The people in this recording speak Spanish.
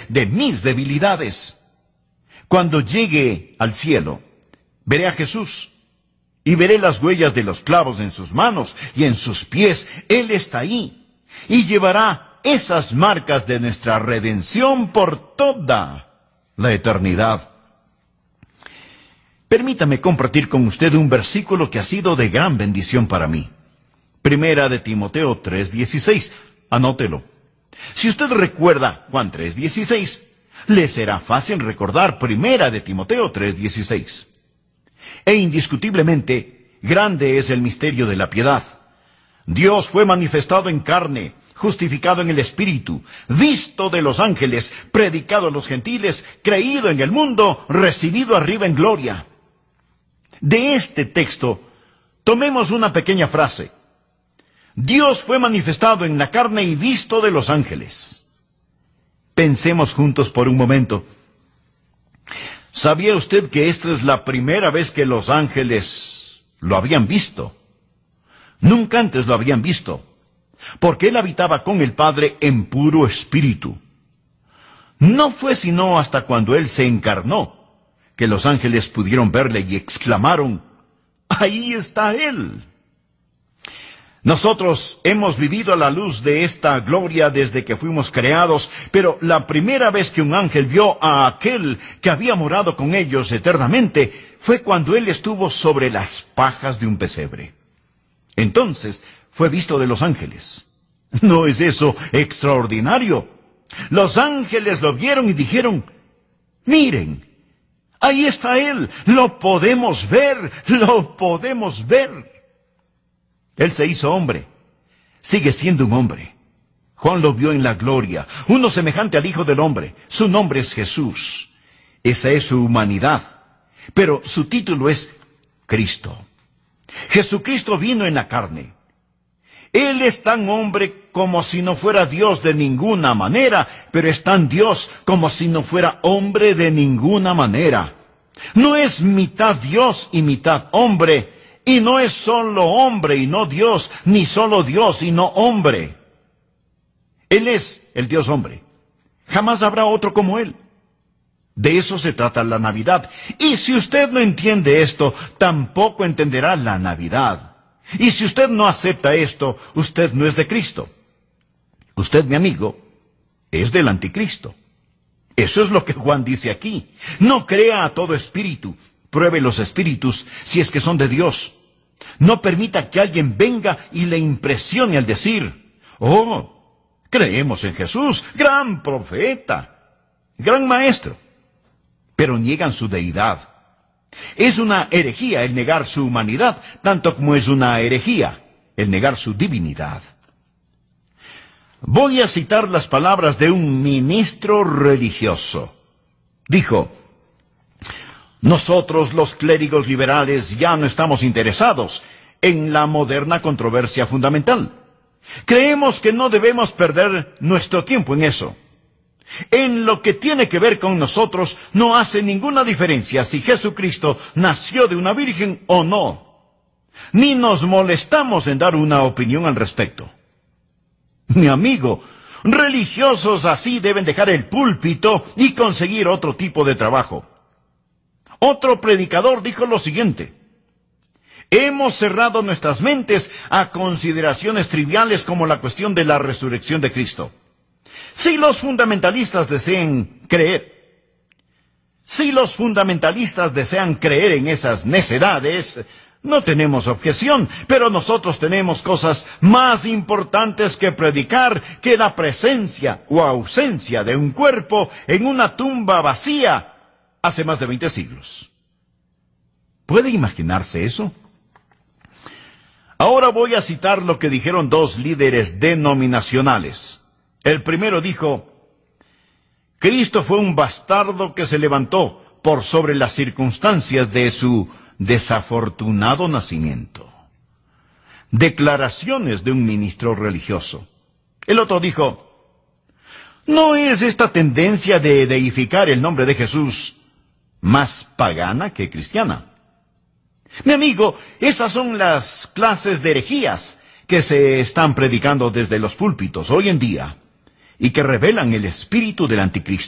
de mis debilidades. Cuando llegue al cielo, veré a Jesús y veré las huellas de los clavos en sus manos y en sus pies. Él está ahí y llevará esas marcas de nuestra redención por toda la eternidad. Permítame compartir con usted un versículo que ha sido de gran bendición para mí. Primera de Timoteo 3:16. Anótelo. Si usted recuerda Juan 3:16, le será fácil recordar Primera de Timoteo 3:16. E indiscutiblemente, grande es el misterio de la piedad. Dios fue manifestado en carne, justificado en el Espíritu, visto de los ángeles, predicado a los gentiles, creído en el mundo, recibido arriba en gloria. De este texto, tomemos una pequeña frase. Dios fue manifestado en la carne y visto de los ángeles. Pensemos juntos por un momento. ¿Sabía usted que esta es la primera vez que los ángeles lo habían visto? Nunca antes lo habían visto, porque Él habitaba con el Padre en puro espíritu. No fue sino hasta cuando Él se encarnó que los ángeles pudieron verle y exclamaron: ¡ahí está Él! Nosotros hemos vivido a la luz de esta gloria desde que fuimos creados, pero la primera vez que un ángel vio a aquel que había morado con ellos eternamente fue cuando Él estuvo sobre las pajas de un pesebre. Entonces fue visto de los ángeles. ¿No es eso extraordinario? Los ángeles lo vieron y dijeron: miren, ahí está Él, lo podemos ver, lo podemos ver. Él se hizo hombre, sigue siendo un hombre. Juan lo vio en la gloria, uno semejante al Hijo del Hombre. Su nombre es Jesús. Esa es su humanidad, pero su título es Cristo. Jesucristo vino en la carne. Él es tan hombre como si no fuera Dios de ninguna manera, pero es tan Dios como si no fuera hombre de ninguna manera. No es mitad Dios y mitad hombre, y no es solo hombre y no Dios, ni solo Dios y no hombre. Él es el Dios hombre. Jamás habrá otro como Él. De eso se trata la Navidad. Y si usted no entiende esto, tampoco entenderá la Navidad. Y si usted no acepta esto, usted no es de Cristo. Usted, mi amigo, es del anticristo. Eso es lo que Juan dice aquí. No crea a todo espíritu. Pruebe los espíritus si es que son de Dios. No permita que alguien venga y le impresione al decir: oh, creemos en Jesús, gran profeta, gran maestro. Pero niegan su deidad. Es una herejía el negar su humanidad, tanto como es una herejía el negar su divinidad. Voy a citar las palabras de un ministro religioso. Dijo: nosotros, los clérigos liberales, ya no estamos interesados en la moderna controversia fundamental. Creemos que no debemos perder nuestro tiempo en eso. En lo que tiene que ver con nosotros, no hace ninguna diferencia si Jesucristo nació de una virgen o no. Ni nos molestamos en dar una opinión al respecto. Mi amigo, religiosos así deben dejar el púlpito y conseguir otro tipo de trabajo. Otro predicador dijo lo siguiente: hemos cerrado nuestras mentes a consideraciones triviales como la cuestión de la resurrección de Cristo. Si los fundamentalistas desean creer en esas necedades, no tenemos objeción, pero nosotros tenemos cosas más importantes que predicar que la presencia o ausencia de un cuerpo en una tumba vacía hace más de 20 siglos. ¿Puede imaginarse eso? Ahora voy a citar lo que dijeron dos líderes denominacionales. El primero dijo: Cristo fue un bastardo que se levantó por sobre las circunstancias de su desafortunado nacimiento. Declaraciones de un ministro religioso. El otro dijo: ¿no es esta tendencia de deificar el nombre de Jesús más pagana que cristiana? Mi amigo, esas son las clases de herejías que se están predicando desde los púlpitos hoy en día y que revelan el espíritu del anticristo.